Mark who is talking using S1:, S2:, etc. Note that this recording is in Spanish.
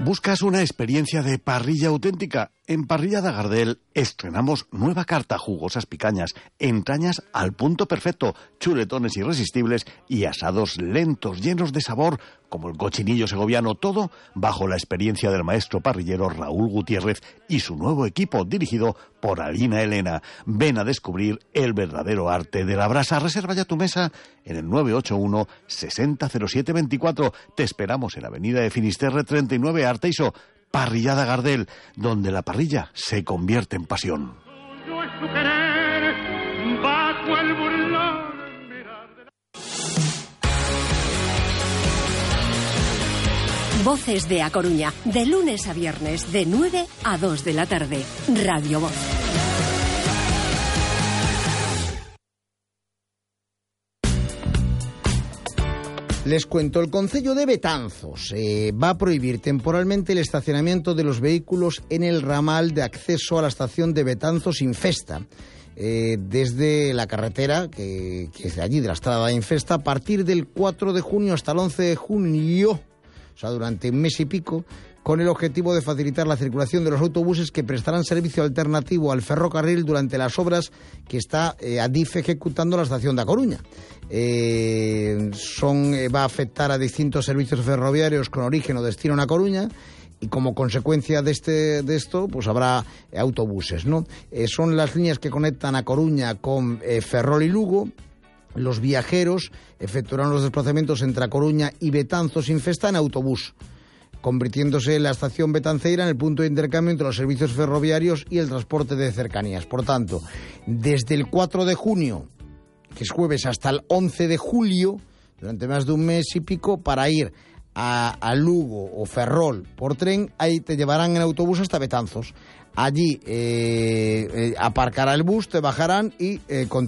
S1: ¿Buscas una experiencia de parrilla auténtica? En Parrillada Gardel estrenamos nueva carta, jugosas picañas, entrañas al punto perfecto, chuletones irresistibles y asados lentos, llenos de sabor, como el cochinillo segoviano, todo bajo la experiencia del maestro parrillero Raúl Gutiérrez y su nuevo equipo dirigido por Alina Elena. Ven a descubrir el verdadero arte de la brasa. Reserva ya tu mesa en el 981 600724. Te esperamos en Avenida de Finisterre 39, Arteiso. Parrillada Gardel, donde la parrilla se convierte en pasión.
S2: Voces de A Coruña, de lunes a viernes, de 9 a 2 de la tarde. Radio Voz.
S3: Les cuento, el Concello de Betanzos va a prohibir temporalmente el estacionamiento de los vehículos en el ramal de acceso a la estación de Betanzos Infesta, desde la carretera, que es de allí, de la Estrada de Infesta, a partir del 4 de junio hasta el 11 de junio, o sea, durante un mes y pico, con el objetivo de facilitar la circulación de los autobuses que prestarán servicio alternativo al ferrocarril durante las obras que está Adif ejecutando la estación de A Coruña. Va a afectar a distintos servicios ferroviarios con origen o destino en A Coruña, y como consecuencia de esto, pues habrá autobuses, ¿no? Son las líneas que conectan A Coruña con Ferrol y Lugo. Los viajeros efectuarán los desplazamientos entre A Coruña y Betanzos Infesta en autobús, convirtiéndose la estación betanceira en el punto de intercambio entre los servicios ferroviarios y el transporte de cercanías. Por tanto, desde el 4 de junio, que es jueves, hasta el 11 de julio, durante más de un mes y pico, para ir a Lugo o Ferrol por tren, ahí te llevarán en autobús hasta Betanzos. Allí aparcará el bus, te bajarán y